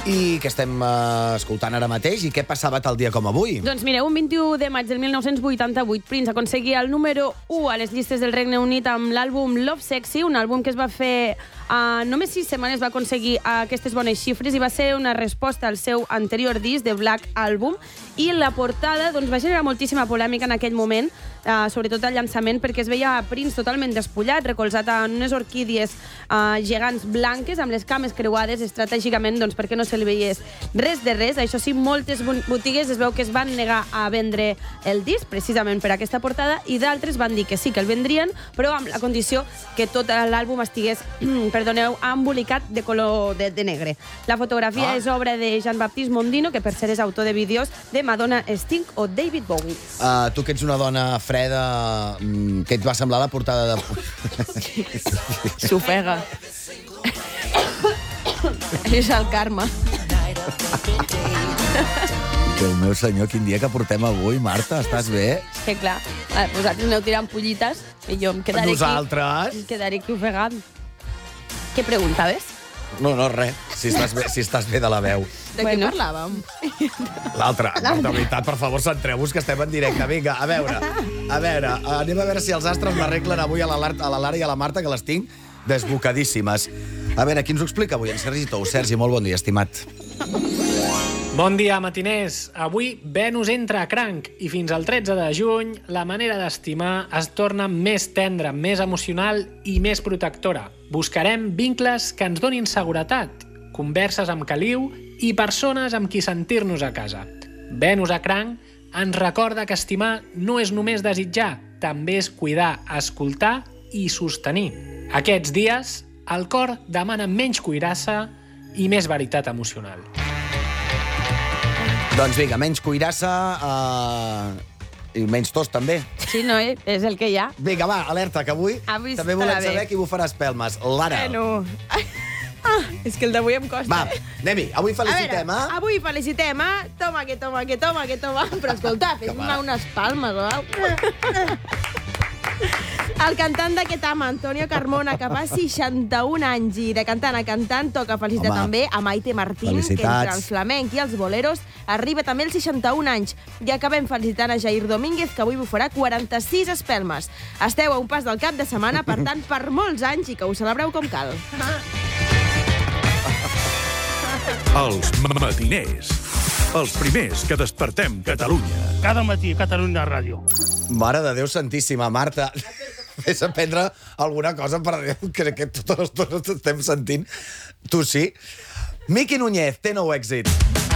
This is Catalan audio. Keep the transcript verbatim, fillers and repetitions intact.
I què estem uh, escoltant ara mateix? I què passava tal dia com avui? Doncs mireu, un vint-i-u de maig del mil nou-cents vuitanta-vuit, Prince aconseguia el número u a les llistes del Regne Unit amb l'àlbum Love Sexy, un àlbum que es va fer uh, només sis setmanes va aconseguir uh, aquestes bones xifres i va ser una resposta al seu anterior disc, The Black Album, i la portada doncs, va generar moltíssima polèmica en aquell moment, uh, sobretot al llançament, perquè es veia Prince totalment despullat, recolzat en unes orquídies uh, gegants blanques amb les cames creuades estratègicament doncs, perquè no se li veiés res de res. Això sí, moltes botigues es veu que es van negar a vendre el disc precisament per aquesta portada i d'altres van dir que sí, que el vendrien, però amb la condició que tot l'àlbum estigués, perdoneu, embolicat de color de, de negre. La fotografia ah. és obra de Jean-Baptiste Mondino, que per ser és autor de vídeos de Madonna, Sting o David Bowie. Uh, tu que ets una dona freda, què et va semblar la portada de... S'ofega. És el karma. Déu meu senyor, quin dia que portem avui, Marta, estàs bé? Que clar, vosaltres aneu tirant pollites i jo em quedaré Nosaltres? aquí, em quedaré aquí ofegant. Què preguntaves? No, no, res. Si estàs bé, si estàs bé de la veu. De bueno. Què parlàvem? L'altre. De veritat, per favor, centreu-vos, que estem en directe. Vinga, a veure, a veure, anem a veure si els astres m'arreglen avui a la Lara i a la Marta, que les tinc desbocadíssimes. A veure, qui ens ho explica avui? En Sergi Tou. Sergi, molt bon dia, estimat. Bon dia, matiners. Avui Venus entra a cranc i fins al tretze de juny la manera d'estimar es torna més tendra, més emocional i més protectora. Buscarem vincles que ens donin seguretat, converses amb caliu i persones amb qui sentir-nos a casa. Venus a cranc ens recorda que estimar no és només desitjar, també és cuidar, escoltar i sostenir. Aquests dies, el cor demana menys cuirassa i més veritat emocional. Doncs vinga, menys cuirassa uh, i menys tos, també. Sí, no, eh? És el que hi ha. Vinga, va, alerta, que avui, avui també volem saber qui bufarà espelmes. Lara. Bueno... Ah, és que el d'avui em costa. Va, anem-hi. Avui felicitem, a eh? Avui felicitem, eh? Toma, que toma, que toma, que toma. Però escolta, fes-me unes palmes, no? El cantant d'aquest home, Antonio Carmona, que fa seixanta-un anys i de cantant a cantant toca felicitar Home, també a Maite Martín, felicitats. que entre el flamenc i els boleros arriba també als seixanta-un anys. I acabem felicitant a Jair Domínguez, que avui bufarà quaranta-sis espelmes. Esteu a un pas del cap de setmana, per tant, per molts anys i que ho celebreu com cal. Els matiners. Els primers que despertem Catalunya. Cada matí a Catalunya Ràdio. Mare de Déu santíssima, Marta. Fes aprendre alguna cosa per Déu, que crec que totes les dones estem sentint. Tu sí. Miqui Núñez té nou èxit.